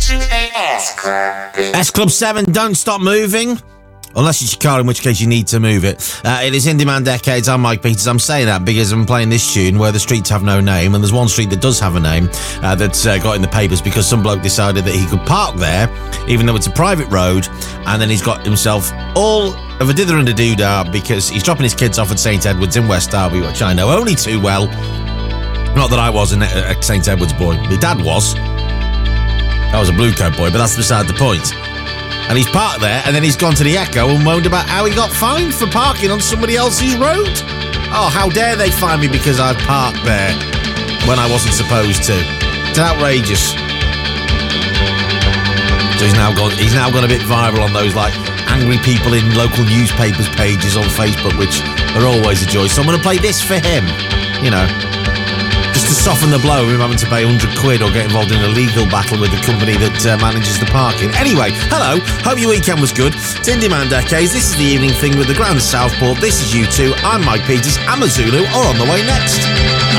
S Club 7, Don't Stop Moving. Unless it's your car, in which case you need to move it. It is In Demand Decades. I'm Mike Peters. I'm saying that because I'm playing this tune where the streets have no name, and there's one street that does have a name that's got in the papers because some bloke decided that he could park there, even though it's a private road, and then he's got himself all of a dither and a doodah because he's dropping his kids off at St Edward's in West Derby, which I know only too well. Not that I was a St Edward's boy. My dad was. I was a Blue Coat boy, but that's beside the point. And he's parked there, and then he's gone to the Echo and moaned about how he got fined for parking on somebody else's road. Oh, how dare they fine me because I parked there when I wasn't supposed to. It's outrageous. So he's now gone a bit viral on those, like, angry people in local newspapers pages on Facebook, which are always a joy. So I'm going to play this for him, you know, just to soften the blow of him having to pay 100 quid or get involved in a legal battle with the company that manages the parking. Anyway, hello, hope your weekend was good. It's In Demand Decades. This is the evening thing with the Grand Southport. This is U2. I'm Mike Peters. I'm a Zulu, or on the way next.